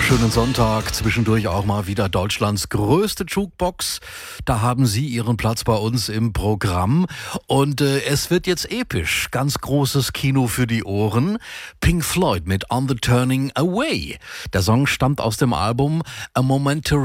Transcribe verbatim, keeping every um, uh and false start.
wunderschönen Sonntag. Zwischendurch auch mal wieder Deutschlands größte Jukebox. Da haben Sie Ihren Platz bei uns im Programm. Und äh, es wird jetzt episch. Ganz großes Kino für die Ohren. Pink Floyd mit On the Turning Away. Der Song stammt aus dem Album A Momentary